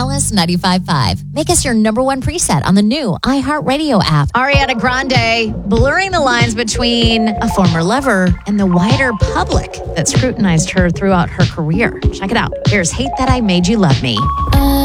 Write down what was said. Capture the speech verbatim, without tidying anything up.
Alice ninety-five point five. Make us your number one preset on the new iHeartRadio app. Ariana Grande blurring the lines between a former lover and the wider public that scrutinized her throughout her career. Check it out. Here's Hate That I Made You Love Me.